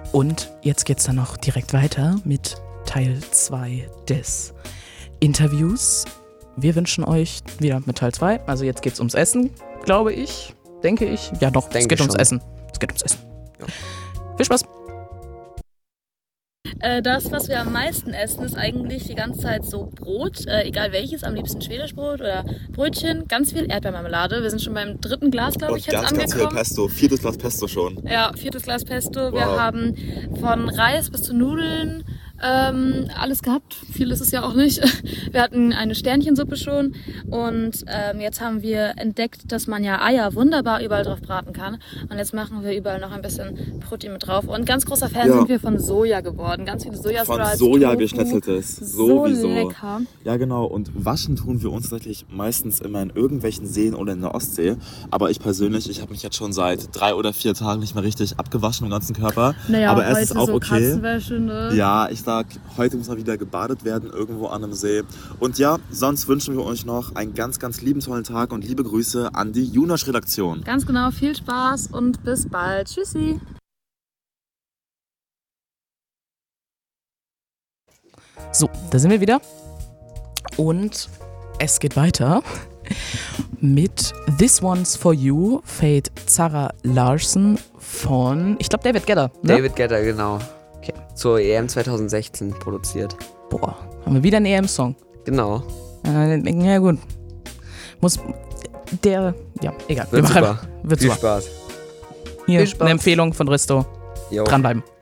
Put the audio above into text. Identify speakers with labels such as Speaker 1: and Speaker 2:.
Speaker 1: Und jetzt geht's dann noch direkt weiter mit Teil 2 des Interviews. Wir wünschen euch wieder mit Teil 2. Also jetzt geht's ums Essen, glaube ich. Denke ich. Ja doch, es geht ums Essen. Es geht ums Essen. Ja. Viel Spaß.
Speaker 2: Das, was wir am meisten essen, ist eigentlich die ganze Zeit so Brot, egal welches, am liebsten Schwedisch Brot oder Brötchen, ganz viel Erdbeermarmelade. Wir sind schon beim 3. Glas, glaube ich, jetzt angekommen.
Speaker 3: Ganz viel Pesto, 4. Glas Pesto schon.
Speaker 2: Ja, 4. Glas Pesto.
Speaker 3: Wow.
Speaker 2: Wir haben von Reis bis zu Nudeln alles gehabt. Viel ist es ja auch nicht. Wir hatten eine Sternchensuppe schon und jetzt haben wir entdeckt, dass man ja Eier wunderbar überall drauf braten kann. Und jetzt machen wir überall noch ein bisschen Protein mit drauf. Und ganz großer Fan sind wir von Soja geworden. Ganz viele Sojasprouts.
Speaker 3: Von Soja geschnetzeltes. Sowieso.
Speaker 2: So lecker.
Speaker 3: Ja, genau. Und waschen tun wir uns tatsächlich meistens immer in irgendwelchen Seen oder in der Ostsee. Aber ich persönlich, ich habe mich jetzt schon seit 3 oder 4 Tagen nicht mehr richtig abgewaschen im ganzen Körper.
Speaker 2: Naja,
Speaker 3: aber es
Speaker 2: heute
Speaker 3: ist auch
Speaker 2: so
Speaker 3: okay.
Speaker 2: Katzenwäsche, ne?
Speaker 3: Ja, ich sag, heute muss mal wieder gebadet werden, irgendwo an einem See. Und ja, sonst wünschen wir euch noch einen ganz, ganz lieben tollen Tag und liebe Grüße an die Junosch-Redaktion.
Speaker 2: Ganz genau, viel Spaß und bis bald. Tschüssi.
Speaker 1: So, da sind wir wieder. Und es geht weiter mit This One's For You, Fate Zara Larson von, ich glaube, David Guetta. Ne?
Speaker 4: David Guetta, genau.
Speaker 1: Okay.
Speaker 4: Zur EM 2016 produziert.
Speaker 1: Boah, haben wir wieder einen EM-Song.
Speaker 4: Genau.
Speaker 1: Ja gut. Ja, egal.
Speaker 4: Wird super.
Speaker 1: Wird
Speaker 4: Viel
Speaker 1: super.
Speaker 4: Spaß.
Speaker 1: Hier,
Speaker 4: Viel Spaß.
Speaker 1: eine Empfehlung von Risto.
Speaker 4: Jo.
Speaker 1: Dranbleiben.